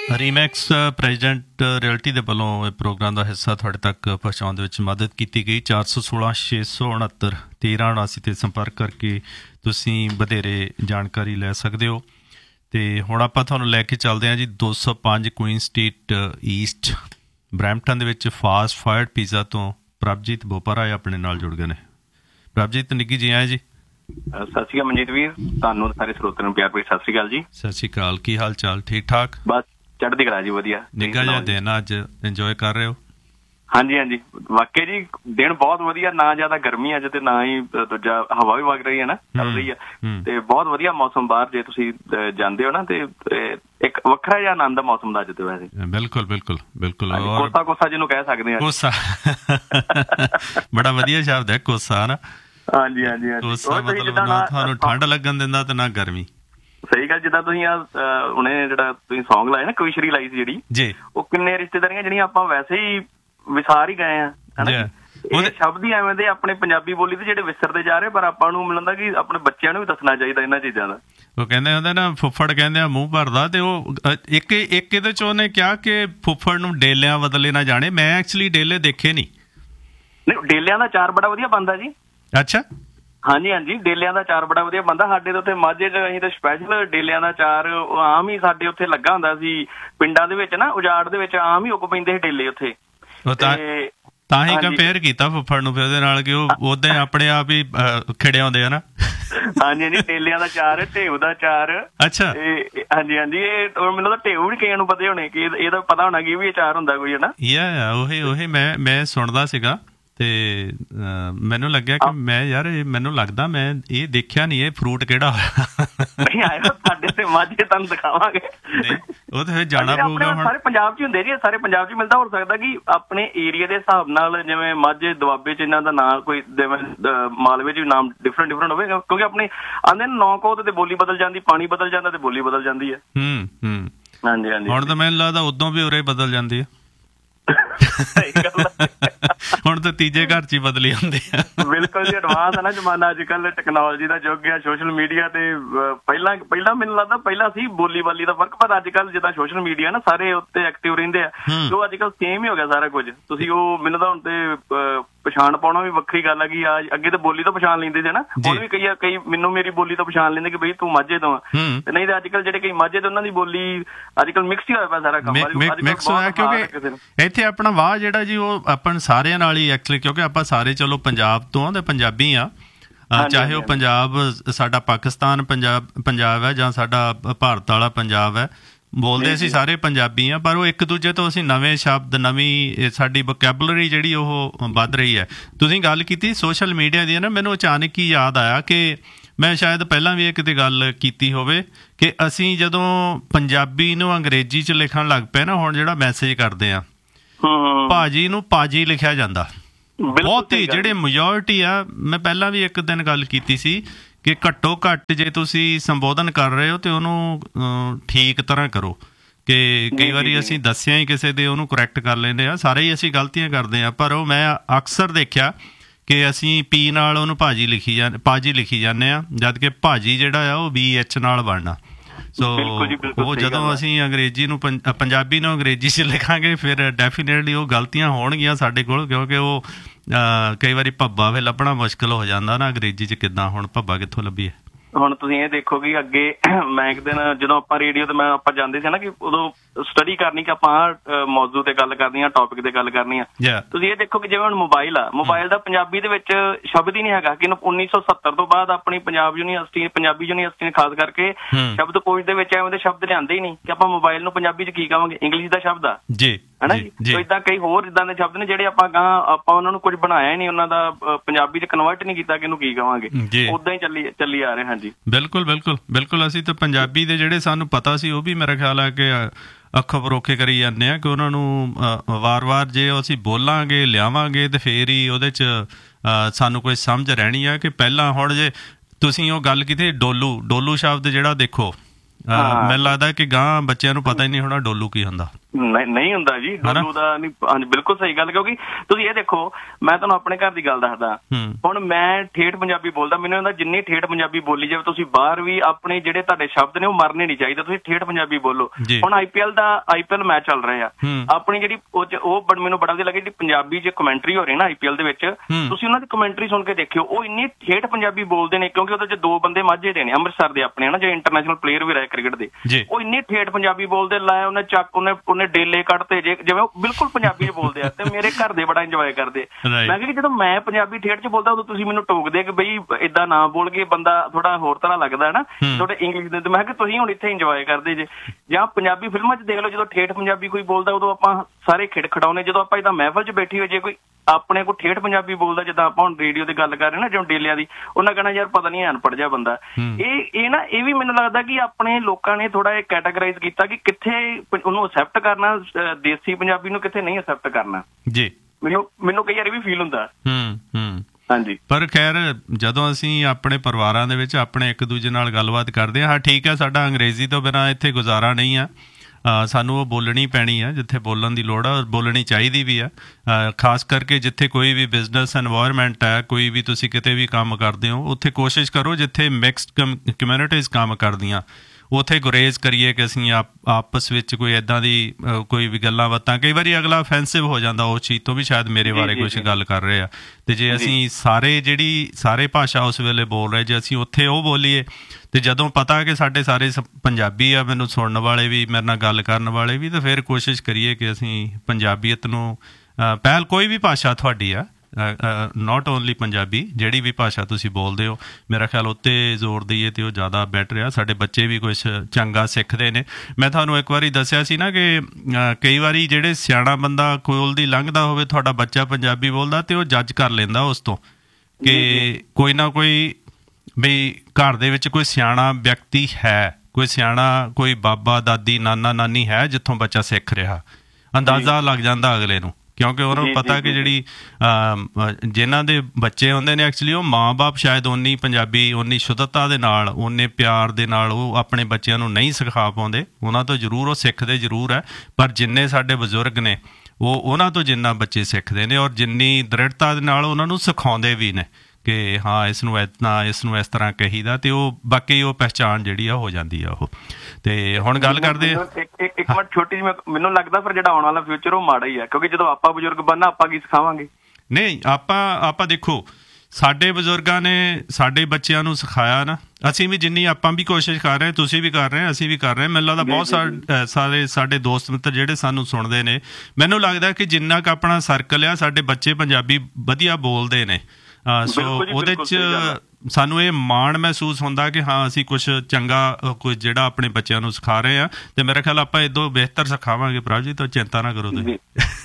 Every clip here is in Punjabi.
ਰੀਮੈਕਸ ਪ੍ਰੈਜ਼ੀਡੈਂਟ ਰਿਐਲਿਟੀ ਦੇ ਵੱਲੋਂ ਇਹ ਪ੍ਰੋਗਰਾਮ ਦਾ ਹਿੱਸਾ ਤੁਹਾਡੇ ਤੱਕ ਪਹੁੰਚਾਉਣ ਦੇ ਵਿੱਚ ਮਦਦ ਕੀਤੀ ਗਈ। 416 669 1379 'ਤੇ ਸੰਪਰਕ ਕਰਕੇ ਤੁਸੀਂ ਵਧੇਰੇ ਜਾਣਕਾਰੀ ਲੈ ਸਕਦੇ ਹੋ। ਅਤੇ ਹੁਣ ਆਪਾਂ ਤੁਹਾਨੂੰ ਲੈ ਕੇ ਚੱਲਦੇ ਹਾਂ ਜੀ 205 ਕੁਈਨ ਸਟਰੀਟ ਈਸਟ ਬਰੈਂਪਟਨ ਦੇ ਵਿੱਚ ਫਾਸਟ ਫਾਇਰਡ ਪੀਜ਼ਾ ਤੋਂ ਪ੍ਰਭਜੀਤ ਬੋਪਾਰਾ ਆਪਣੇ ਨਾਲ ਜੁੜ ਗਏ ਨੇ। ਪ੍ਰਭਜੀਤ ਨਿੱਗੀ ਜੀ ਆਏ ਜੀ। ਸਤਿ ਸ਼੍ਰੀ ਅਕਾਲ ਮਨਜੀਤ ਵੀਰ, ਤੁਹਾਨੂੰ ਸਾਰੇ ਸਰੋਤਿਆਂ ਨੂੰ ਪਿਆਰ ਭਰੀ ਸਤਿ ਸ਼੍ਰੀ ਅਕਾਲ ਜੀ। ਸਤਿ ਸ਼੍ਰੀ ਅਕਾਲ, ਕੀ ਹਾਲ ਚਾਲ? ਠੀਕ ਠਾਕ, ਬਸ ਚੜ੍ਹਦੀ ਕਲਾ ਜੀ, ਵਧੀਆ। ਨਿੱਘਾ ਜਿਹਾ ਦਿਨ ਅੱਜ ਇੰਜੋਏ ਕਰ ਰਹੇ ਹੋ? ਹਾਂਜੀ ਹਾਂਜੀ, ਵਾਕਈ ਜੀ ਦਿਨ ਬਹੁਤ ਵਧੀਆ, ਨਾ ਜ਼ਿਆਦਾ ਗਰਮੀ ਅੱਜ ਤੇ ਨਾ ਹੀ ਦੂਜਾ ਹਵਾ ਵੀ ਵਗ ਰਹੀ ਹੈ ਨਾ, ਚੱਲ ਰਹੀ ਹੈ ਤੇ ਬਹੁਤ ਵਧੀਆ ਮੌਸਮ। ਬਾਹਰ ਜੇ ਤੁਸੀਂ ਜਾਂਦੇ ਹੋ ਨਾ ਤੇ ਇੱਕ ਵੱਖਰਾ ਜਿਹਾ ਆਨੰਦ ਮੌਸਮ ਦਾ ਅੱਜ ਤੇ। ਵੈਸੇ ਬਿਲਕੁਲ ਬਿਲਕੁਲ ਬਿਲਕੁਲ ਕੋਸਾ ਕੋਸਾ ਜਿਹਨੂੰ ਕਹਿ ਸਕਦੇ ਹਾਂ। ਕੋਸਾ ਬੜਾ ਵਧੀਆ ਸ਼ਬਦ ਹੈ, ਕੋਸਾ ਨਾ। ਹਾਂਜੀ ਹਾਂਜੀ ਹਾਂਜੀ, ਕੋਸਾ ਮਤਲਬ ਨਾ ਤੁਹਾਨੂੰ ਠੰਡ ਲੱਗਣ ਦਿੰਦਾ ਤੇ ਨਾ ਗਰਮੀ। ਸਹੀ ਗੱਲ, ਜਿੱਦਾਂ ਤੁਸੀਂ ਹੁਣੇ ਜਿਹੜਾ ਤੁਸੀਂ ਸੌਂਗ ਲਾਇਆ ਨਾ, ਕਵਿਸ਼ਰੀ ਲਾਈ ਸੀ ਜਿਹੜੀ ਜੀ, ਉਹ ਕਿੰਨੇ ਰਿਸ਼ਤੇਦਾਰੀਆਂ ਜਿਹੜੀਆਂ ਆਪਾਂ ਵੈਸੇ ਹੀ ਵਿਸਾਰ ਹੀ ਗਏ ਆ। ਇਹ ਸ਼ਬਦ ਹੀ ਐਵੇਂ ਦੇ ਆਪਣੇ ਪੰਜਾਬੀ ਬੋਲੀ ਦੇ ਜਿਹੜੇ ਵਿਸਰਦੇ ਜਾ ਰਹੇ, ਪਰ ਆਪਾਂ ਨੂੰ ਮਿਲਦਾ ਕਿ ਆਪਣੇ ਬੱਚਿਆਂ ਨੂੰ ਵੀ ਦੱਸਣਾ ਚਾਹੀਦਾ ਇਹਨਾਂ ਚੀਜ਼ਾਂ ਦਾ। ਉਹ ਕਹਿੰਦੇ ਹੁੰਦੇ ਨਾ, ਫੁੱਫੜ ਕਹਿੰਦੇ ਆ ਮੂੰਹ ਭਰਦਾ, ਤੇ ਉਹ ਇੱਕ ਇਹਦੇ ਚ ਉਹਨੇ ਕਿਹਾ ਕਿ ਫੁੱਫੜ ਨੂੰ ਡੇਲਿਆਂ ਬਦਲੇ ਨਾ ਜਾਣੇ। ਮੈਂ ਐਕਚੁਅਲੀ ਡੇਲੇ ਦੇਖੇ ਨਹੀਂ। ਡੇਲਿਆਂ ਦਾ ਚਾਰ ਬੜਾ ਵਧੀਆ ਬਣਦਾ ਜੀ। ਅੱਛਾ, ਹਾਂਜੀ ਹਾਂਜੀ, ਡੇਲਿਆਂ ਦਾ ਚਾਰ ਬੜਾ ਵਧੀਆ ਬਣਦਾ। ਸਾਡੇ ਤਾਂ ਉੱਥੇ ਮਾਝੇ 'ਚ ਅਸੀਂ ਤਾਂ ਸਪੈਸ਼ਲ ਡੇਲਿਆਂ ਦਾ ਚਾਰ ਆਮ ਹੀ ਸਾਡੇ ਉੱਥੇ ਲੱਗਾ ਹੁੰਦਾ ਸੀ। ਪਿੰਡਾਂ ਦੇ ਵਿੱਚ ਨਾ ਉਜਾੜ ਦੇ ਵਿੱਚ ਆਮ ਹੀ ਉੱਗ ਪੈਂਦੇ ਸੀ ਡੇਲੇ ਉੱਥੇ। ਤਾਂ ਹੀ ਕੰਪੇਅਰ ਕੀਤਾ ਫੁੱਫੜ ਨੂੰ ਫਿਰ ਉਹਦੇ ਨਾਲ, ਕਿ ਉਹ ਉਦਾਂ ਆਪਣੇ ਆਪ ਹੀ ਖਿੜੇ ਆਉਂਦੇ ਆ ਨਾ। ਹਾਂਜੀ ਹਾਂਜੀ, ਡੇਲਿਆਂ ਦਾ ਚਾਰ, ਢੇਊ ਦਾ ਚਾਰ। ਅੱਛਾ, ਹਾਂਜੀ ਹਾਂਜੀ, ਇਹ ਮੈਨੂੰ ਤਾਂ ਢੇਊ ਵੀ ਕਈਆਂ ਨੂੰ ਪਤਾ ਹੋਣੇ, ਕਿ ਇਹਦਾ ਪਤਾ ਹੋਣਾ ਕਿ ਇਹ ਵੀ ਚਾਰ ਹੁੰਦਾ ਕੋਈ, ਹਨਾ। ਉਹੀ ਮੈਂ ਸੁਣਦਾ ਸੀਗਾ ਤੇ ਮੈਨੂੰ ਲੱਗਿਆ ਕਿ ਮੈਂ ਯਾਰ ਮੈਨੂੰ ਲੱਗਦਾ ਮੈਂ ਇਹ ਦੇਖਿਆ ਨੀ, ਇਹ ਫਰੂਟ ਕਿਹੜਾ ਹੋਇਆ। ਸਾਡੇ ਤੇ ਮਾਝੇ ਤੁਹਾਨੂੰ ਦਿਖਾਵਾਂਗੇ, ਉਹ ਤੇ ਫਿਰ ਜਾਣਾ ਪਊਗਾ। ਸਾਰੇ ਪੰਜਾਬ 'ਚ ਹੁੰਦੇ ਜੀ, ਸਾਰੇ ਪੰਜਾਬ 'ਚ ਮਿਲਦਾ। ਹੋ ਸਕਦਾ ਕਿ ਆਪਣੇ ਏਰੀਆ ਦੇ ਹਿਸਾਬ ਨਾਲ, ਜਿਵੇਂ ਮਾਝੇ ਦੁਆਬੇ 'ਚ ਇਹਨਾਂ ਦਾ ਨਾਂ ਕੋਈ, ਜਿਵੇਂ ਮਾਲਵੇ 'ਚ ਵੀ ਨਾਮ ਡਿਫਰੈਂਟ ਹੋਵੇ, ਕਿਉਂਕਿ ਆਪਣੇ ਆਂਦੇ ਨੌ ਕੋਤ ਤੇ ਬੋਲੀ ਬਦਲ ਜਾਂਦੀ, ਪਾਣੀ ਬਦਲ ਜਾਂਦਾ ਤੇ ਬੋਲੀ ਬਦਲ ਜਾਂਦੀ ਹੈ। ਹਾਂਜੀ ਹਾਂਜੀ, ਹੁਣ ਤਾਂ ਮੈਨੂੰ ਲੱਗਦਾ ਉਦੋਂ ਵੀ ਉਰੇ ਬਦਲ ਜਾਂਦੀ ਹੈ। ਹੁਣ ਤਾਂ ਤੀਜੇ ਘਰ 'ਚ ਹੀ ਬਦਲੀ ਹੁੰਦੀ ਆ। ਬਿਲਕੁਲ ਜੀ, ਐਡਵਾਂਸ ਹੈ ਨਾ ਜ਼ਮਾਨਾ, ਅੱਜ ਕੱਲ੍ਹ ਟੈਕਨੋਲੋਜੀ ਦਾ ਯੁੱਗ ਆ, ਸੋਸ਼ਲ ਮੀਡੀਆ ਤੇ। ਪਹਿਲਾਂ ਮੈਨੂੰ ਲੱਗਦਾ ਪਹਿਲਾਂ ਸੀ ਬੋਲੀ ਬਾਲੀ ਦਾ ਫਰਕ, ਪਰ ਅੱਜ ਕੱਲ੍ਹ ਜਿੱਦਾਂ ਸੋਸ਼ਲ ਮੀਡੀਆ ਨਾ ਸਾਰੇ ਉੱਤੇ ਐਕਟਿਵ ਰਹਿੰਦੇ ਆ, ਜੋ ਅੱਜ ਕੱਲ੍ਹ ਸੇਮ ਹੀ ਹੋ ਗਿਆ ਸਾਰਾ ਕੁਝ। ਤੁਸੀਂ ਉਹ ਮੈਨੂੰ ਤਾਂ ਹੁਣ ਤੇ ਪਛਾਣ ਪਾਉਣਾ ਵੀ ਵੱਖਰੀ ਗੱਲ ਹੈ ਕਿ ਅੱਗੇ ਤਾਂ ਬੋਲੀ ਤੋਂ ਪਛਾਣ ਲੈਂਦੇ ਸੀ ਨਾ, ਹੁਣ ਵੀ ਕਈ ਮੈਨੂੰ ਮੇਰੀ ਬੋਲੀ ਤੋਂ ਪਛਾਣ ਲੈਂਦੇ ਕਿ ਬਈ ਤੂੰ ਮਾਝੇ ਤੋਂ ਆ। ਤੇ ਨਹੀਂ ਤਾਂ ਅੱਜ ਕੱਲ੍ਹ ਜਿਹੜੇ ਕਈ ਮਾਝੇ ਤੋਂ ਉਹਨਾਂ ਦੀ ਬੋਲੀ ਅੱਜ ਕੱਲ੍ਹ ਮਿਕਸ ਹੀ ਹੋਇਆ ਪਿਆ ਸਾਰਾ ਕੰਮ। ਮਿਕਸ ਹੋਇਆ ਕਿਉਂਕਿ ਇੱਥੇ ਆਪਣਾ ਵਾਹ ਜਿਹੜਾ ਜੀ ਉਹ ਆਪਾਂ ਸਾਰਿਆਂ ਨਾਲ ਹੀ ਐਕਚੁਅਲੀ, ਕਿਉਂਕਿ ਆਪਾਂ ਸਾਰੇ ਚਲੋ ਪੰਜਾਬ ਤੋਂ ਆ ਤੇ ਪੰਜਾਬੀ ਆ, ਚਾਹੇ ਉਹ ਪੰਜਾਬ ਸਾਡਾ ਪਾਕਿਸਤਾਨ ਪੰਜਾਬ ਹੈ ਜਾਂ ਸਾਡਾ ਭਾਰਤ ਵਾਲਾ ਪੰਜਾਬ ਹੈ, ਬੋਲਦੇ ਅਸੀਂ ਸਾਰੇ ਪੰਜਾਬੀ ਆ। ਪਰ ਉਹ ਇੱਕ ਦੂਜੇ ਤੋਂ ਅਸੀਂ ਨਵੇਂ ਸ਼ਬਦ, ਨਵੀਂ ਸਾਡੀ ਵੋਕੈਬਲਰੀ ਜਿਹੜੀ ਉਹ ਵੱਧ ਰਹੀ ਹੈ। ਤੁਸੀਂ ਗੱਲ ਕੀਤੀ ਸੋਸ਼ਲ ਮੀਡੀਆ ਦੀ ਨਾ, ਮੈਨੂੰ ਅਚਾਨਕ ਹੀ ਯਾਦ ਆਇਆ ਕਿ ਮੈਂ ਸ਼ਾਇਦ ਪਹਿਲਾਂ ਵੀ ਇਹ ਕਿਤੇ ਗੱਲ ਕੀਤੀ ਹੋਵੇ ਕਿ ਅਸੀਂ ਜਦੋਂ ਪੰਜਾਬੀ ਨੂੰ ਅੰਗਰੇਜ਼ੀ 'ਚ ਲਿਖਣ ਲੱਗ ਪਏ ਨਾ, ਹੁਣ ਜਿਹੜਾ ਮੈਸੇਜ ਕਰਦੇ ਆ, ਭਾਜੀ ਨੂੰ ਪਾਜੀ ਲਿਖਿਆ ਜਾਂਦਾ। ਬਹੁਤੀ ਜਿਹੜੇ ਮੈਜੋਰਿਟੀ ਆ, ਮੈਂ ਪਹਿਲਾਂ ਵੀ ਇੱਕ ਦਿਨ ਗੱਲ ਕੀਤੀ ਸੀ ਕਿ ਘੱਟੋ ਘੱਟ ਜੇ ਤੁਸੀਂ ਸੰਬੋਧਨ ਕਰ ਰਹੇ ਹੋ ਤੇ ਉਹਨੂੰ ਠੀਕ ਤਰ੍ਹਾਂ ਕਰੋ। ਕਿ ਕਈ ਵਾਰੀ ਅਸੀਂ ਦੱਸਿਆ ਹੀ ਕਿਸੇ ਦੇ, ਉਹਨੂੰ ਕਰੈਕਟ ਕਰ ਲੈਂਦੇ ਆ। ਸਾਰੇ ਹੀ ਅਸੀਂ ਗਲਤੀਆਂ ਕਰਦੇ ਹਾਂ, ਪਰ ਉਹ ਮੈਂ ਅਕਸਰ ਦੇਖਿਆ ਕਿ ਅਸੀਂ ਪੀ ਨਾਲ ਉਹਨੂੰ ਪਾਜੀ ਲਿਖੀ ਜਾਂਦੇ ਹਾਂ, ਜਦ ਕਿ ਭਾਜੀ ਜਿਹੜਾ ਆ ਉਹ BH ਨਾਲ ਬਣਨਾ। ਸੋ ਉਹ ਜਦੋਂ ਅਸੀਂ ਅੰਗਰੇਜ਼ੀ ਨੂੰ ਪੰਜਾਬੀ ਨੂੰ ਅੰਗਰੇਜ਼ੀ 'ਚ ਲਿਖਾਂਗੇ ਫਿਰ ਡੈਫੀਨੇਟਲੀ ਉਹ ਗਲਤੀਆਂ ਹੋਣਗੀਆਂ ਸਾਡੇ ਕੋਲ, ਕਿਉਂਕਿ ਉਹ ਕਈ ਵਾਰੀ ਭੱਬਾ ਫਿਰ ਲੱਭਣਾ ਮੁਸ਼ਕਿਲ ਹੋ ਜਾਂਦਾ ਨਾ ਅੰਗਰੇਜ਼ੀ 'ਚ। ਕਿੱਦਾਂ ਹੁਣ ਭੱਬਾ ਕਿੱਥੋਂ ਲੱਭੀਏ? ਹੁਣ ਤੁਸੀਂ ਇਹ ਦੇਖੋ ਕਿ ਅੱਗੇ ਮੈਂ ਇੱਕ ਦਿਨ ਜਦੋਂ ਆਪਾਂ ਰੇਡੀਓ ਤੇ ਆਪਾਂ ਜਾਂਦੇ ਸੀ ਨਾ, ਕਿ ਉਦੋਂ ਸਟੱਡੀ ਕਰਨੀ ਕਿ ਆਪਾਂ ਮੌਜੂ ਤੇ ਗੱਲ ਕਰਨੀ ਆ, ਟੌਪਿਕ ਤੇ ਗੱਲ ਕਰਨੀ ਆ। ਤੁਸੀਂ ਇਹ ਦੇਖੋ ਕਿ ਜਿਵੇਂ ਹੁਣ ਮੋਬਾਈਲ ਆ, ਮੋਬਾਈਲ ਦਾ ਪੰਜਾਬੀ ਦੇ ਵਿੱਚ ਸ਼ਬਦ ਹੀ ਨਹੀਂ ਹੈਗਾ। ਕਿ 1970 ਤੋਂ ਬਾਅਦ ਆਪਣੀ ਪੰਜਾਬੀ ਯੂਨੀਵਰਸਿਟੀ ਨੇ ਖਾਸ ਕਰਕੇ ਸ਼ਬਦਕੋਸ਼ ਦੇ ਵਿੱਚ ਐਵੇਂ ਦੇ ਸ਼ਬਦ ਲਿਆਂਦੇ ਹੀ ਨਹੀਂ ਕਿ ਆਪਾਂ ਮੋਬਾਈਲ ਨੂੰ ਪੰਜਾਬੀ 'ਚ ਕੀ ਕਹਾਂਗੇ। ਇੰਗਲਿਸ਼ ਦਾ ਸ਼ਬਦ ਆ ਜੀ, ਹਨਾ ਜੀ। ਏਦਾਂ ਕਈ ਹੋਰ ਏਦਾਂ ਦੇ ਸ਼ਬਦ ਨੇ ਜਿਹੜੇ ਆਪਾਂ ਉਹਨਾਂ ਨੂੰ ਕੁਝ ਬਣਾਇਆ ਹੀ ਨਹੀਂ, ਉਹਨਾਂ ਦਾ ਪੰਜਾਬੀ 'ਚ ਕਨਵਰਟ ਨਹੀਂ ਕੀਤਾ ਕਿ ਇਹਨੂੰ ਕੀ ਕਹਾਂਗੇ, ਓਦਾਂ ਹੀ ਚੱਲੀ ਆ ਰਹੇ। ਹਾਂਜੀ, ਬਿਲਕੁਲ ਬਿਲਕੁਲ ਬਿਲਕੁਲ। ਅਸੀਂ ਤਾਂ ਪੰਜਾਬੀ ਦੇ ਜਿਹੜੇ ਸਾਨੂੰ ਪਤਾ ਸੀ ਉਹ ਵੀ ਮੇਰਾ ਖਿਆਲ ਹੈ ਕਿ ਅੱਖੋਂ ਪਰੋਖੇ ਕਰੀ ਜਾਂਦੇ ਆ, ਕਿ ਉਹਨਾਂ ਨੂੰ ਵਾਰ-ਵਾਰ ਜੇ ਅਸੀਂ ਬੋਲਾਂਗੇ ਲਿਆਵਾਂਗੇ ਤੇ ਫੇਰ ਹੀ ਉਹਦੇ 'ਚ ਸਾਨੂੰ ਕੋਈ ਸਮਝ ਰਹਿਣੀ ਆ। ਕਿ ਪਹਿਲਾਂ ਹੁਣ ਜੇ ਤੁਸੀਂ ਉਹ ਗੱਲ ਕੀਤੀ ਡੋਲੂ ਸ਼ਬਦ ਜਿਹੜਾ ਦੇਖੋ, ਮੈਨੂੰ ਲੱਗਦਾ ਕਿ ਗਾਂਹ ਬੱਚਿਆਂ ਨੂੰ ਪਤਾ ਹੀ ਨਹੀਂ ਹੋਣਾ ਡੋਲੂ ਕੀ ਹੁੰਦਾ। ਨਹੀਂ ਹੁੰਦਾ ਜੀ, ਡੋਲੂ ਦਾ ਨਹੀਂ। ਹਾਂਜੀ ਬਿਲਕੁਲ ਸਹੀ ਗੱਲ, ਕਿਉਂਕਿ ਤੁਸੀਂ ਇਹ ਦੇਖੋ, ਮੈਂ ਤੁਹਾਨੂੰ ਆਪਣੇ ਘਰ ਦੀ ਗੱਲ ਦੱਸਦਾ। ਹੁਣ ਮੈਂ ਠੇਠ ਪੰਜਾਬੀ ਬੋਲਦਾ, ਮੈਨੂੰ ਹੁੰਦਾ ਜਿੰਨੀ ਠੇਠ ਪੰਜਾਬੀ ਬੋਲੀ ਜਾਵੇ, ਤੁਸੀਂ ਬਾਹਰ ਵੀ ਆਪਣੇ ਜਿਹੜੇ ਤੁਹਾਡੇ ਸ਼ਬਦ ਨੇ ਉਹ ਮਰਨੇ ਨਹੀਂ ਚਾਹੀਦੇ, ਤੁਸੀਂ ਠੇਠ ਪੰਜਾਬੀ ਬੋਲੋ। ਹੁਣ ਆਈਪੀਐਲ ਮੈਚ ਚੱਲ ਰਹੇ ਆ, ਆਪਣੀ ਜਿਹੜੀ ਉਹ ਮੈਨੂੰ ਬੜਾ ਵਧੀਆ ਲੱਗਾ, ਜਿਹੜੀ ਪੰਜਾਬੀ 'ਚ ਕਮੈਂਟਰੀ ਹੋ ਰਹੀ ਨਾ ਆਈਪੀਐਲ ਦੇ ਵਿੱਚ, ਤੁਸੀਂ ਉਹਨਾਂ ਦੀ ਕਮੈਂਟਰੀ ਸੁਣ ਕੇ ਦੇਖਿਓ, ਉਹ ਇੰਨੀ ਠੇਠ ਪੰਜਾਬੀ ਬੋਲਦੇ ਨੇ, ਕਿਉਂਕਿ ਉਹਦੇ 'ਚ 2 ਬੰਦੇ ਮਾਝੇ ਦੇ ਨੇ, ਅੰਮ੍ਰਿਤਸਰ ਦੇ ਆਪਣੇ, ਜਿਹੜੇ ਇੰਟਰਨੈਸ਼ਨਲ ਪਲੇਅਰ ਵੀ ਰਹੇ ਕ੍ਰਿਕਟ ਦੇ, ਉਹ ਇੰਨੀ ਠੇਠ ਪੰਜਾਬੀ ਬੋਲਦੇ, ਲਾਇਆ ਉਹਨੇ ਚੱਕ, ਉਹਨੇ ਡੇਲੇ ਕੱਢਤੇ, ਜਿਵੇਂ ਉਹ ਬਿਲਕੁਲ ਪੰਜਾਬੀ 'ਚ ਬੋਲਦੇ ਆ, ਤੇ ਮੇਰੇ ਘਰ ਦੇ ਬੜਾ ਇੰਜੋਏ ਕਰਦੇ। ਮੈਂ ਕਿਹਾ ਜਦੋਂ ਮੈਂ ਪੰਜਾਬੀ ਠੇਠ 'ਚ ਬੋਲਦਾ, ਉਦੋਂ ਤੁਸੀਂ ਮੈਨੂੰ ਟੋਕਦੇ ਕਿ ਬਈ ਏਦਾਂ ਨਾ ਬੋਲ ਕੇ, ਬੰਦਾ ਥੋੜਾ ਹੋਰ ਤਰ੍ਹਾਂ ਲੱਗਦਾ ਨਾ ਥੋੜੇ ਇੰਗਲਿਸ਼ ਦੇ। ਮੈਂ ਕਿਹਾ ਤੁਸੀਂ ਹੁਣ ਇੱਥੇ ਇੰਜੋਏ ਕਰਦੇ ਜੇ, ਜਾਂ ਪੰਜਾਬੀ ਫਿਲਮਾਂ 'ਚ ਦੇਖ ਲਓ, ਜਦੋਂ ਠੇਠ ਪੰਜਾਬੀ ਕੋਈ ਬੋਲਦਾ, ਉਦੋਂ ਆਪਾਂ ਸਾਰੇ ਖਿੜਖੜਾਉਨੇ। ਜਦੋਂ ਆਪਾਂ ਏਦਾਂ ਮਹਿਫਲ 'ਚ ਬੈਠੀ ਹੋਏ, ਜੇ ਕੋਈ ਆਪਣੇ ਕੋਲ ਠੇਠ ਪੰਜਾਬੀ ਬੋਲਦਾ, ਜਿੱਦਾਂ ਆਪਾਂ ਹੁਣ ਰੇਡੀਓ ਦੀ ਗੱਲ ਕਰ ਰਹੇ ਨਾ, ਜਿਵੇਂ ਡੇਲਿਆਂ ਦੀ, ਉਹਨਾਂ ਕਹਿਣਾ ਯਾਰ ਪਤਾ ਨਹੀਂ ਅਨਪੜ੍ਹ ਜਿਹਾ ਬੰਦਾ। ਇਹ ਵੀ ਮੈਨੂੰ ਲੱਗਦਾ ਕਿ ਆਪਣੇ ਲੋਕਾਂ ਨੇ ਥੋੜਾ ਇਹ ਕੈਟਾਗਰਾਈਜ਼ ਕੀਤਾ ਕਿ ਕਿੱਥੇ ਉਹਨੂੰ ਅਸੈਪਟ ਕਰਨਾ, ਦੇਸੀ ਪੰਜਾਬੀ ਨੂੰ ਕਿੱਥੇ ਨਹੀਂ ਅਸੈਪਟ ਕਰਨਾ ਜੀ। ਮੈਨੂੰ ਕਈ ਵਾਰੀ ਵੀ ਫੀਲ ਹੁੰਦਾ। ਹਾਂਜੀ, ਪਰ ਖੈਰ ਜਦੋਂ ਅਸੀਂ ਆਪਣੇ ਪਰਿਵਾਰਾਂ ਦੇ ਵਿੱਚ ਆਪਣੇ ਇੱਕ ਦੂਜੇ ਨਾਲ ਗੱਲਬਾਤ ਕਰਦੇ ਹਾਂ, ਠੀਕ ਹੈ, ਸਾਡਾ ਅੰਗਰੇਜ਼ੀ ਤੋਂ ਬਿਨਾਂ ਇੱਥੇ ਗੁਜ਼ਾਰਾ ਨਹੀਂ ਆ, ਸਾਨੂੰ ਉਹ ਬੋਲਣੀ ਪੈਣੀ ਆ, ਜਿੱਥੇ ਬੋਲਣ ਦੀ ਲੋੜ ਆ, ਬੋਲਣੀ ਚਾਹੀਦੀ ਵੀ ਆ। ਖਾਸ ਕਰਕੇ ਜਿੱਥੇ ਕੋਈ ਵੀ ਬਿਜ਼ਨਸ ਐਨਵਾਇਰਨਮੈਂਟ ਹੈ, ਕੋਈ ਵੀ ਤੁਸੀਂ ਕਿਤੇ ਵੀ ਕੰਮ ਕਰਦੇ ਹੋ, ਉੱਥੇ ਕੋਸ਼ਿਸ਼ ਕਰੋ ਜਿੱਥੇ ਮਿਕਸਡ ਕਮਿਊਨਿਟੀਜ਼ ਕੰਮ ਕਰਦੀਆਂ, ਉੱਥੇ ਗੁਰੇਜ਼ ਕਰੀਏ ਕਿ ਅਸੀਂ ਆਪਸ ਵਿੱਚ ਕੋਈ ਇੱਦਾਂ ਦੀ ਕੋਈ ਵੀ ਗੱਲਾਂ ਬਾਤਾਂ, ਕਈ ਵਾਰੀ ਅਗਲਾ ਅਫੈਂਸਿਵ ਹੋ ਜਾਂਦਾ ਉਸ ਚੀਜ਼ ਤੋਂ ਵੀ, ਸ਼ਾਇਦ ਮੇਰੇ ਬਾਰੇ ਕੁਛ ਗੱਲ ਕਰ ਰਹੇ ਆ, ਤੇ ਜੇ ਅਸੀਂ ਸਾਰੇ ਭਾਸ਼ਾ ਉਸ ਵੇਲੇ ਬੋਲ ਰਹੇ, ਜੇ ਅਸੀਂ ਉੱਥੇ ਉਹ ਬੋਲੀਏ, ਤੇ ਜਦੋਂ ਪਤਾ ਕਿ ਸਾਡੇ ਸਾਰੇ ਪੰਜਾਬੀ ਆ, ਮੈਨੂੰ ਸੁਣਨ ਵਾਲੇ ਵੀ, ਮੇਰੇ ਨਾਲ ਗੱਲ ਕਰਨ ਵਾਲੇ ਵੀ, ਤਾਂ ਫਿਰ ਕੋਸ਼ਿਸ਼ ਕਰੀਏ ਕਿ ਅਸੀਂ ਪੰਜਾਬੀਅਤ ਨੂੰ ਪਹਿਲ, ਕੋਈ ਵੀ ਭਾਸ਼ਾ ਤੁਹਾਡੀ ਆ, ਨਾਟ ਓਨਲੀ ਪੰਜਾਬੀ, ਜਿਹੜੀ ਵੀ ਭਾਸ਼ਾ ਤੁਸੀਂ ਬੋਲਦੇ ਹੋ, ਮੇਰਾ ਖਿਆਲ ਉੱਤੇ ਜ਼ੋਰ ਦਈਏ ਤੇ ਉਹ ਜ਼ਿਆਦਾ ਬੈਟਰ ਆ। ਸਾਡੇ ਬੱਚੇ ਵੀ ਕੁਛ ਚੰਗਾ ਸਿੱਖਦੇ ਨੇ। ਮੈਂ ਤੁਹਾਨੂੰ ਇੱਕ ਵਾਰੀ ਦੱਸਿਆ ਸੀ ਨਾ ਕਿ ਕਈ ਵਾਰੀ ਜਿਹੜੇ ਸਿਆਣਾ ਬੰਦਾ ਕੋਲ ਦੀ ਲੰਘਦਾ ਹੋਵੇ, ਤੁਹਾਡਾ ਬੱਚਾ ਪੰਜਾਬੀ ਬੋਲਦਾ, ਤੇ ਉਹ ਜੱਜ ਕਰ ਲੈਂਦਾ ਉਸ ਤੋਂ ਕਿ ਕੋਈ ਨਾ ਕੋਈ ਬਈ ਘਰ ਦੇ ਵਿੱਚ ਕੋਈ ਸਿਆਣਾ ਵਿਅਕਤੀ ਹੈ, ਕੋਈ ਸਿਆਣਾ, ਕੋਈ ਬਾਬਾ ਦਾਦੀ ਨਾਨਾ ਨਾਨੀ ਹੈ ਜਿੱਥੋਂ ਬੱਚਾ ਸਿੱਖ ਰਿਹਾ, ਅੰਦਾਜ਼ਾ ਲੱਗ ਜਾਂਦਾ ਅਗਲੇ ਨੂੰ, ਕਿਉਂਕਿ ਉਹਨਾਂ ਨੂੰ ਪਤਾ ਕਿ ਜਿਹੜੀ ਜਿਨ੍ਹਾਂ ਦੇ ਬੱਚੇ ਹੁੰਦੇ ਨੇ, ਐਕਚੁਅਲੀ ਉਹ ਮਾਂ ਬਾਪ ਸ਼ਾਇਦ ਓਨੀ ਪੰਜਾਬੀ, ਓਨੀ ਸ਼ੁੱਧਤਾ ਦੇ ਨਾਲ, ਓਨੇ ਪਿਆਰ ਦੇ ਨਾਲ ਉਹ ਆਪਣੇ ਬੱਚਿਆਂ ਨੂੰ ਨਹੀਂ ਸਿਖਾ ਪਾਉਂਦੇ। ਉਹਨਾਂ ਤੋਂ ਜ਼ਰੂਰ ਉਹ ਸਿੱਖਦੇ ਜ਼ਰੂਰ ਹੈ, ਪਰ ਜਿੰਨੇ ਸਾਡੇ ਬਜ਼ੁਰਗ ਨੇ ਉਹ ਉਹਨਾਂ ਤੋਂ ਜਿੰਨਾ ਬੱਚੇ ਸਿੱਖਦੇ ਨੇ, ਔਰ ਜਿੰਨੀ ਦ੍ਰਿੜਤਾ ਦੇ ਨਾਲ ਉਹਨਾਂ ਨੂੰ ਸਿਖਾਉਂਦੇ ਵੀ ਨੇ ਕਿ ਹਾਂ ਇਸ ਨੂੰ ਇਸ ਤਰ੍ਹਾਂ ਕਹੀਦਾ, ਤੇ ਉਹ ਬਾਕੀ ਉਹ ਪਹਿਚਾਣ ਜਿਹੜੀ ਆ ਹੋ ਜਾਂਦੀ ਆ ਉਹ। ਤੇ ਹੁਣ ਗੱਲ ਕਰਦੇ ਇੱਕ ਮਿੰਟ ਛੋਟੀ ਜਿਹੀ, ਮੈਨੂੰ ਲੱਗਦਾ ਫਿਰ ਜਿਹੜਾ ਆਉਣ ਵਾਲਾ ਫਿਊਚਰ ਉਹ ਮਾੜਾ ਹੀ ਆ, ਕਿਉਂਕਿ ਜਦੋਂ ਆਪਾਂ ਬਜ਼ੁਰਗ ਬਣਨਾ, ਆਪਾਂ ਕੀ ਸਿਖਾਵਾਂਗੇ? ਨਹੀਂ, ਆਪਾਂ ਦੇਖੋ, ਸਾਡੇ ਬਜ਼ੁਰਗਾਂ ਨੇ ਸਾਡੇ ਬੱਚਿਆਂ ਨੂੰ ਸਿਖਾਇਆ ਨਾ, ਅਸੀਂ ਵੀ ਜਿੰਨੀ ਆਪਾਂ ਵੀ ਕੋਸ਼ਿਸ਼ ਕਰ ਰਹੇ, ਤੁਸੀਂ ਵੀ ਕਰ ਰਹੇ, ਅਸੀਂ ਵੀ ਕਰ ਰਹੇ। ਮੈਨੂੰ ਲੱਗਦਾ ਬਹੁਤ ਸਾਰੇ ਸਾਡੇ ਦੋਸਤ ਮਿੱਤਰ ਜਿਹੜੇ ਸਾਨੂੰ ਸੁਣਦੇ ਨੇ, ਮੈਨੂੰ ਲੱਗਦਾ ਕਿ ਜਿੰਨਾ ਕੁ ਆਪਣਾ ਸਰਕਲ ਆ, ਸਾਡੇ ਬੱਚੇ ਪੰਜਾਬੀ ਵਧੀਆ ਬੋਲਦੇ ਨੇ, ਸੋ ਉਹਦੇ 'ਚ ਸਾਨੂੰ ਇਹ ਮਾਣ ਮਹਿਸੂਸ ਹੁੰਦਾ ਕਿ ਹਾਂ ਅਸੀਂ ਕੁਛ ਚੰਗਾ ਕੁਝ ਜਿਹੜਾ ਆਪਣੇ ਬੱਚਿਆਂ ਨੂੰ ਸਿਖਾ ਰਹੇ ਹਾਂ, ਤੇ ਮੇਰਾ ਖਿਆਲ ਆਪਾਂ ਇਦੋਂ ਬਿਹਤਰ ਸਿਖਾਵਾਂਗੇ ਭਰਾ ਜੀ, ਤਾਂ ਚਿੰਤਾ ਨਾ ਕਰੋ ਤੁਸੀਂ।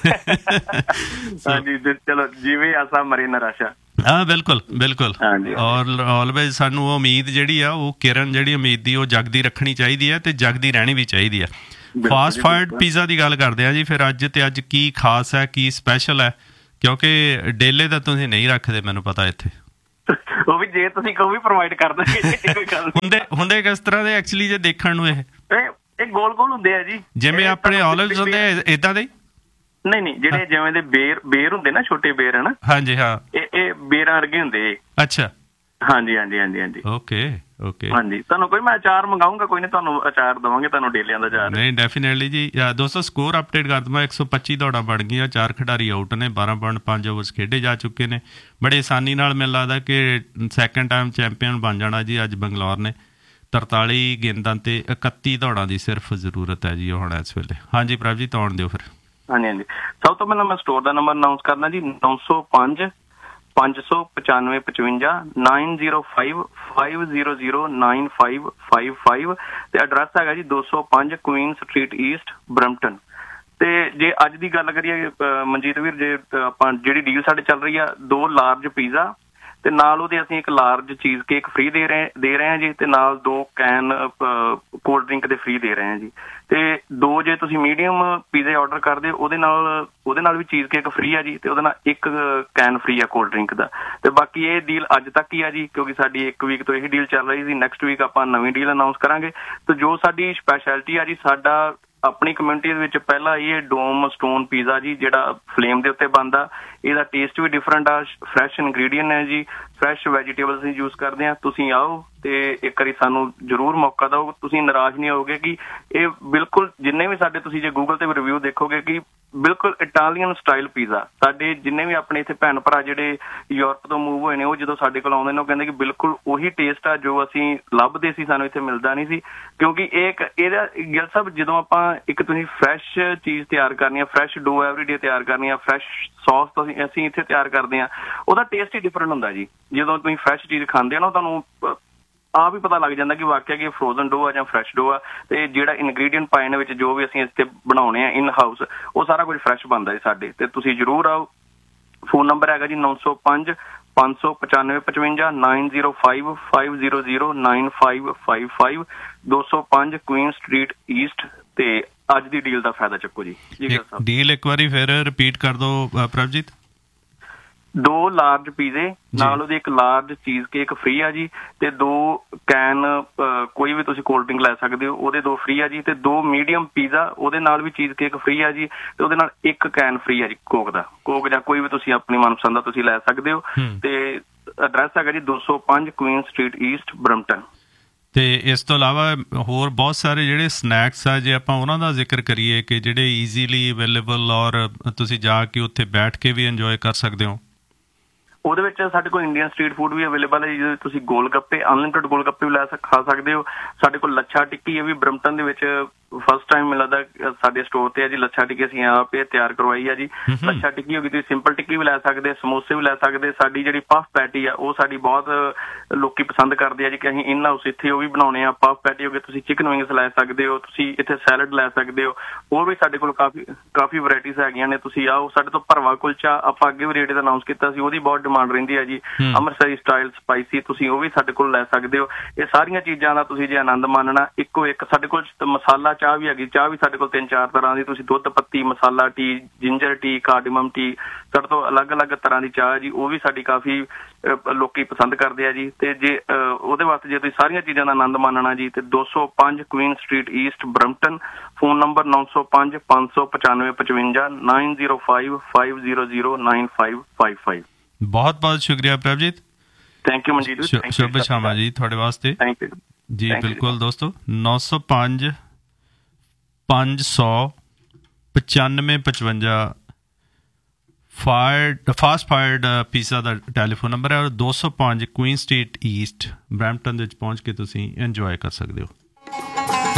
ਚਲੋ, ਜਿਵੇਂ ਆਸਾ ਮਰੇ ਨਾ ਰਾਸ਼ਾ। ਹਾਂ, ਬਿਲਕੁਲ ਬਿਲਕੁਲ। ਔਰ ਆਲਵੇਜ਼ ਸਾਨੂੰ ਉਹ ਉਮੀਦ ਜਿਹੜੀ ਆ, ਉਹ ਕਿਰਨ ਜਿਹੜੀ ਉਮੀਦ ਦੀ, ਉਹ ਜਗਦੀ ਰੱਖਣੀ ਚਾਹੀਦੀ ਹੈ, ਤੇ ਜਗਦੀ ਰਹਿਣੀ ਵੀ ਚਾਹੀਦੀ ਹੈ। ਫਾਸਟ ਫੂਡ ਪੀਜ਼ਾ ਦੀ ਗੱਲ ਕਰਦੇ ਆ ਜੀ ਫਿਰ ਅੱਜ ਕੀ ਖਾਸ ਹੈ, ਕੀ ਸਪੈਸ਼ਲ ਹੈ? ਕਿਉਂਕਿ ਡੇਲੇ ਤਾਂ ਤੁਸੀਂ ਨਹੀਂ ਰੱਖਦੇ, ਮੈਨੂੰ ਪਤਾ ਇੱਥੇ। ਉਹ ਵੀ ਜੇ ਤੁਸੀਂ ਕਹੋ ਵੀ ਪ੍ਰੋਵਾਈਡ ਕਰ ਦਾਂਗੇ। ਹੁੰਦੇ ਕਿਸ ਤਰ੍ਹਾਂ ਦੇ ਐਕਚੁਅਲੀ ਜੇ ਦੇਖਣ ਨੂੰ? ਇਹ ਗੋਲ ਗੋਲ ਹੁੰਦੇ ਆ ਜੀ, ਜਿਵੇਂ ਆਪਣੇ ਆਲਿਵਸ ਹੁੰਦੇ ਏਦਾਂ ਦੇ? ਨਹੀਂ, ਜਿਹੜੇ ਜਿਵੇਂ ਦੇ ਬੇਰ ਹੁੰਦੇ ਨਾ, ਛੋਟੇ ਬੇਰ, ਹਨਾ? ਹਾਂਜੀ, ਹਾਂ, ਇਹ ਬੇਰਾਂ ਵਰਗੇ ਹੁੰਦੇ। ਅੱਛਾ, ਹਾਂਜੀ। ਓਕੇ। ਹਾਂਜੀ, ਤੁਹਾਨੂੰ ਕੋਈ ਮੈਂ ਅਚਾਰ ਮੰਗਾਊਂਗਾ, ਕੋਈ ਨਹੀਂ, ਤੁਹਾਨੂੰ ਅਚਾਰ ਦੇਵਾਂਗੇ, ਤੁਹਾਨੂੰ ਡੇਲਿਆਂ ਦਾ ਅਚਾਰ। ਨਹੀਂ, ਡੈਫੀਨੇਟਲੀ ਜੀ। ਦੋਸਤੋ, ਸਕੋਰ ਅਪਡੇਟ ਕਰ ਦਵਾਂ, 125 ਦੌੜਾਂ ਬਣ ਗਈਆਂ, 4 ਖਿਡਾਰੀ ਆਊਟ ਨੇ, 12.5 ਓਵਰਸ ਖੇਡੇ ਜਾ ਚੁੱਕੇ ਨੇ। ਬੜੇ ਆਸਾਨੀ ਨਾਲ ਮੈਨੂੰ ਲੱਗਦਾ ਕਿ ਸੈਕਿੰਡ ਟਾਈਮ ਚੈਂਪੀਅਨ ਬਣ ਜਾਣਾ ਜੀ ਅੱਜ ਬੰਗਲੌਰ ਨੇ। 43 ਗੇਂਦਾਂ ਤੇ 31 ਦੌੜਾਂ ਦੀ ਸਿਰਫ ਜ਼ਰੂਰਤ ਹੈ ਜੀ ਹੁਣ ਇਸ ਵੇਲੇ। ਹਾਂਜੀ ਪ੍ਰਭ ਜੀ, ਤੌਣ ਦਿਓ ਫਿਰ। ਹਾਂਜੀ, ਸਭ ਤੋਂ ਪਹਿਲਾਂ ਮੈਂ ਸਟੋਰ ਦਾ ਨੰਬਰ ਅਨਾਊਂਸ ਕਰਦਾ ਜੀ, 905 595 55 905 500 9555 ਤੇ ਐਡਰੈਸ ਹੈਗਾ ਜੀ 205 ਕੁਈਨ ਸਟਰੀਟ ਈਸਟ, ਬਰੈਂਪਟਨ। ਤੇ ਜੇ ਅੱਜ ਦੀ ਗੱਲ ਕਰੀਏ ਮਨਜੀਤ ਵੀਰ, ਜੇ ਆਪਾਂ ਜਿਹੜੀ ਡੀਲ ਸਾਡੇ ਚੱਲ ਰਹੀ ਆ, 2 ਲਾਰਜ ਪੀਜ਼ਾ ਤੇ ਨਾਲ ਉਹਦੇ ਅਸੀਂ ਇੱਕ ਲਾਰਜ ਚੀਜ਼ ਕੇਕ ਫ੍ਰੀ ਦੇ ਰਹੇ ਹਾਂ ਜੀ, ਤੇ ਨਾਲ 2 ਕੈਨ ਕੋਲਡ ਡਰਿੰਕ ਦੇ ਫ੍ਰੀ ਦੇ ਰਹੇ ਹਾਂ ਜੀ। ਤੇ 2 ਜੇ ਤੁਸੀਂ ਮੀਡੀਅਮ ਪੀਜ਼ੇ ਆਰਡਰ ਕਰਦੇ ਉਹਦੇ ਨਾਲ ਵੀ ਚੀਜ਼ ਕੇਕ ਫ੍ਰੀ ਆ ਜੀ, ਤੇ ਉਹਦੇ ਨਾਲ 1 ਕੈਨ ਫ੍ਰੀ ਆ ਕੋਲਡ ਡਰਿੰਕ ਦਾ। ਤੇ ਬਾਕੀ ਇਹ ਡੀਲ ਅੱਜ ਤੱਕ ਹੀ ਆ ਜੀ, ਕਿਉਂਕਿ ਸਾਡੀ 1 ਵੀਕ ਤੋਂ ਇਹੀ ਡੀਲ ਚੱਲ ਰਹੀ ਸੀ। ਨੈਕਸਟ ਵੀਕ ਆਪਾਂ ਨਵੀਂ ਡੀਲ ਅਨਾਊਂਸ ਕਰਾਂਗੇ। ਤੇ ਜੋ ਸਾਡੀ ਸਪੈਸ਼ਲਿਟੀ ਆ ਜੀ, ਸਾਡਾ ਆਪਣੀ ਕਮਿਊਨਿਟੀ ਦੇ ਵਿੱਚ ਪਹਿਲਾ ਇਹ ਡੋਮ ਸਟੋਨ ਪੀਜ਼ਾ ਜੀ, ਜਿਹੜਾ ਫਲੇਮ ਦੇ ਉੱਤੇ ਬਣਦਾ। ਇਹਦਾ ਟੇਸਟ ਵੀ ਡਿਫਰੈਂਟ ਆ, ਫਰੈਸ਼ ਇਨਗਰੀਡੀਅੰਟ ਹੈ ਜੀ, ਫਰੈਸ਼ ਵੈਜੀਟੇਬਲਸ ਅਸੀਂ ਯੂਜ਼ ਕਰਦੇ ਹਾਂ। ਤੁਸੀਂ ਆਓ ਤੇ ਇੱਕ ਵਾਰੀ ਸਾਨੂੰ ਜ਼ਰੂਰ ਮੌਕਾ ਦਿਓ, ਤੁਸੀਂ ਨਿਰਾਸ਼ ਨਹੀਂ ਹੋਵੋਗੇ ਕਿ ਇਹ ਬਿਲਕੁਲ ਜਿੰਨੇ ਵੀ ਸਾਡੇ ਤੁਸੀਂ ਜੇ ਗੂਗਲ ਤੇ ਵੀ ਰਿਵਿਊ ਦੇਖੋਗੇ ਕਿ ਬਿਲਕੁਲ ਇਟਾਲੀਅਨ ਸਟਾਈਲ ਪੀਜ਼ਾ। ਸਾਡੇ ਜਿੰਨੇ ਵੀ ਆਪਣੇ ਇੱਥੇ ਭੈਣ ਭਰਾ ਜਿਹੜੇ ਯੂਰਪ ਤੋਂ ਮੂਵ ਹੋਏ ਨੇ, ਉਹ ਜਦੋਂ ਸਾਡੇ ਕੋਲ ਆਉਂਦੇ ਨੇ ਉਹ ਕਹਿੰਦੇ ਕਿ ਬਿਲਕੁਲ ਉਹੀ ਟੇਸਟ ਆ ਜੋ ਅਸੀਂ ਲੱਭਦੇ ਸੀ, ਸਾਨੂੰ ਇੱਥੇ ਮਿਲਦਾ ਨਹੀਂ ਸੀ। ਕਿਉਂਕਿ ਇਹਦਾ ਗਿਲ ਸਾਹਿਬ, ਜਦੋਂ ਆਪਾਂ ਇੱਕ ਤੁਸੀਂ ਫਰੈਸ਼ ਚੀਜ਼ ਤਿਆਰ ਕਰਨੀ ਆ, ਫਰੈਸ਼ ਡੋ ਐਵਰੀਡੇ ਤਿਆਰ ਕਰਨੀ ਆ, ਫਰੈਸ਼ ਸੌਸ ਅਸੀਂ ਇੱਥੇ ਤਿਆਰ ਕਰਦੇ ਹਾਂ, ਉਹਦਾ ਟੇਸਟ ਹੀ ਡਿਫਰੈਂਟ ਹੁੰਦਾ ਜੀ। ਜਦੋਂ ਤੁਸੀਂ ਫਰੈਸ਼ ਚੀਜ਼ ਖਾਂਦੇ ਹੋ ਨਾ, ਤੁਹਾਨੂੰ ਆਪ ਹੀ ਪਤਾ ਲੱਗ ਜਾਂਦਾ ਕਿ ਵਾਕਿਆ ਕਿ ਫਰੋਜ਼ਨ ਡੋ ਆ ਜਾਂ ਫਰੈਸ਼ ਡੋ ਆ, ਤੇ ਜਿਹੜਾ ਇਨਗਰੀਡੀਅੰਟ ਪਾਏ ਨੇ ਵਿੱਚ ਜੋ ਵੀ ਅਸੀਂ ਇੱਥੇ ਬਣਾਉਣੇ ਆ ਇਨ ਹਾਊਸ, ਉਹ ਸਾਰਾ ਕੁਝ ਫਰੈਸ਼ ਬਣਦਾ ਜੀ ਸਾਡੇ। ਤੇ ਤੁਸੀਂ ਜ਼ਰੂਰ ਆਓ। ਫੋਨ ਨੰਬਰ ਹੈਗਾ ਜੀ 905 595 55 905 500 9555 205 ਕੁਈਨ ਸਟਰੀਟ ਈਸਟ। ਤੇ ਅੱਜ ਦੀ ਡੀਲ ਦਾ ਫਾਇਦਾ ਚੱਕੋ ਜੀ। ਡੀਲ ਇੱਕ ਵਾਰੀ ਫਿਰ ਰਿਪੀਟ ਕਰ ਦਿਓ ਪ੍ਰਭਜੀਤ। 2 ਲਾਰਜ ਪੀਜ਼ੇ ਨਾਲ ਉਹਦੀ ਇੱਕ ਲਾਰਜ ਚੀਜ਼ ਕੇਕ ਫ੍ਰੀ ਆ ਜੀ, ਤੇ 2 ਕੈਨ ਕੋਈ ਵੀ ਤੁਸੀਂ ਕੋਲਡ ਡਰਿੰਕ ਲੈ ਸਕਦੇ ਹੋ, ਉਹਦੇ 2 ਫ੍ਰੀ ਆ ਜੀ, ਤੇ 2 ਮੀਡੀਅਮ ਪੀਜ਼ਾ ਉਹਦੇ ਨਾਲ ਵੀ ਚੀਜ਼ ਕੇਕ ਫ੍ਰੀ ਆ ਜੀ, ਤੇ ਉਹਦੇ ਨਾਲ 1 ਕੈਨ ਫ੍ਰੀ ਆ ਜੀ ਕੋਕ ਦਾ। ਕੋਕ ਜਾਂ ਕੋਈ ਵੀ ਤੁਸੀਂ ਆਪਣੀ ਮਨਪਸੰਦ ਦਾ ਤੁਸੀਂ ਲੈ ਸਕਦੇ ਹੋ। ਤੇ ਐਡਰੈਸ ਹੈਗਾ ਜੀ 205 ਕੁਈਨ ਸਟਰੀਟ ਈਸਟ, ਬਰੈਂਪਟਨ। ਤੇ ਇਸ ਤੋਂ ਇਲਾਵਾ ਹੋਰ ਬਹੁਤ ਸਾਰੇ ਜਿਹੜੇ ਸਨੈਕਸ ਆ, ਜੇ ਆਪਾਂ ਉਹਨਾਂ ਦਾ ਜ਼ਿਕਰ ਕਰੀਏ ਕਿ ਜਿਹੜੇ ਈਜ਼ੀਲੀ ਅਵੇਲੇਬਲ ਔਰ ਤੁਸੀਂ ਜਾ ਕੇ ਉੱਥੇ ਬੈਠ ਕੇ ਵੀ ਇੰਜੋਏ ਕਰ ਸਕਦੇ ਹੋ। ਉਹਦੇ ਵਿੱਚ ਸਾਡੇ ਕੋਲ ਇੰਡੀਅਨ ਸਟਰੀਟ ਫੂਡ ਵੀ ਅਵੇਲੇਬਲ ਹੈ, ਜਿਹਦੇ ਤੁਸੀਂ ਗੋਲ ਗੱਪੇ, ਅਨਲਿਮਿਟਡ ਗੋਲ ਗੱਪੇ ਵੀ ਖਾ ਸਕਦੇ ਹੋ। ਸਾਡੇ ਕੋਲ ਲੱਛਾ ਟਿੱਕੀ, ਇਹ ਵੀ ਬਰੈਂਪਟਨ ਦੇ ਵਿੱਚ ਫਸਟ ਟਾਈਮ ਮੈਨੂੰ ਲੱਗਦਾ ਸਾਡੇ ਸਟੋਰ ਤੇ ਹੈ ਜੀ। ਲੱਛਾ ਟਿੱਕੀ ਅਸੀਂ ਆਪ ਇਹ ਤਿਆਰ ਕਰਵਾਈ ਹੈ ਜੀ। ਲੱਛਾ ਟਿੱਕੀ ਹੋ ਗਈ, ਤੁਸੀਂ ਸਿੰਪਲ ਟਿੱਕੀ ਵੀ ਲੈ ਸਕਦੇ, ਸਮੋਸੇ ਵੀ ਲੈ ਸਕਦੇ। ਸਾਡੀ ਜਿਹੜੀ ਪਫ ਪੈਟੀ ਆ ਉਹ ਸਾਡੀ ਬਹੁਤ ਲੋਕੀ ਪਸੰਦ ਕਰਦੇ ਆ ਜੀ, ਕਿ ਅਸੀਂ ਇਨ ਹਾਊਸ ਇੱਥੇ ਉਹ ਵੀ ਬਣਾਉਣੇ ਆ। ਪਫ ਪੈਟੀ ਹੋ ਗਈ, ਤੁਸੀਂ ਚਿਕਨ ਵਿੰਗਸ ਲੈ ਸਕਦੇ ਹੋ, ਤੁਸੀਂ ਇੱਥੇ ਸੈਲਡ ਲੈ ਸਕਦੇ ਹੋ। ਹੋਰ ਵੀ ਸਾਡੇ ਕੋਲ ਕਾਫੀ ਵੈਰਾਈਟੀਜ਼ ਹੈਗੀਆਂ ਨੇ। ਤੁਸੀਂ ਆਓ। ਸਾਡੇ ਤੋਂ ਭਰਵਾ ਕੁਲਚਾ ਆਪਾਂ ਅੱਗੇ ਵੀ ਰੇਟ ਦਾ ਅਨਾਊਂਸ ਕੀਤਾ ਸੀ, ਉਹਦੀ ਬਹੁਤ ਡਿਮਾਂਡ ਰਹਿੰਦੀ ਹੈ ਜੀ। ਅੰਮ੍ਰਿਤਸਰੀ ਸਟਾਈਲ ਸਪਾਈਸੀ, ਤੁਸੀਂ ਉਹ ਵੀ ਸਾਡੇ ਕੋਲ ਲੈ ਸਕਦੇ ਹੋ। ਇਹ ਸਾਰੀਆਂ ਚੀਜ਼ਾਂ ਦਾ ਤੁਸੀਂ ਜੇ ਆਨੰਦ ਮਾਣਨਾ, ਇੱਕੋ ਇੱਕ ਸਾਡੇ ਕੋਲ ਮਸਾਲਾ ਚਾਹ ਵੀ ਹੈਗੀ। ਚਾਹ ਵੀ ਸਾਡੇ ਕੋਲ 3-4 ਤਰ੍ਹਾਂ ਦੀ, ਤੁਸੀਂ ਦੁੱਧ ਪੱਤੀ, ਮਸਾਲਾ ਟੀ, ਜਿੰਜਰ ਟੀ, ਕਾਰਡਮਮ ਟੀ, ਸਾਡੇ ਤੋਂ ਅਲੱਗ-ਅਲੱਗ ਤਰ੍ਹਾਂ ਦੀ ਚਾਹ ਜੀ, ਉਹ ਵੀ ਸਾਡੀ ਕਾਫੀ ਲੋਕੀ ਪਸੰਦ ਕਰਦੇ ਆ ਜੀ। ਤੇ ਜੇ ਉਹਦੇ ਵਾਸਤੇ ਜੇ ਤੁਸੀਂ ਸਾਰੀਆਂ ਚੀਜ਼ਾਂ ਦਾ ਆਨੰਦ ਮਾਣਨਾ ਜੀ, ਤੇ 205 Queen street East, Brampton. Phone number 905 595 55 905 500 9555। ਬਹੁਤ ਬਹੁਤ ਸ਼ੁਕਰੀਆ ਪ੍ਰਭਜੀਤ। ਥੈਂਕ ਯੂ ਮਨਜੀਤ ਜੀ। ਸ਼ੁਭ ਸ਼ਾਮਾਂ ਜੀ ਤੁਹਾਡੇ ਵਾਸਤੇ। ਥੈਂਕ ਯੂ ਜੀ। ਬਿਲਕੁਲ ਦੋਸਤੋ, 905 500 95 55 ਫਾਸਟ ਫਾਇਰਡ ਪੀਜ਼ਾ ਦਾ ਟੈਲੀਫੋਨ ਨੰਬਰ ਹੈ, ਔਰ 205 ਕੁਈਨ ਸਟਰੀਟ ਈਸਟ, ਬਰੈਂਪਟਨ ਦੇ ਵਿੱਚ ਪਹੁੰਚ ਕੇ ਤੁਸੀਂ ਇੰਜੋਏ ਕਰ ਸਕਦੇ ਹੋ।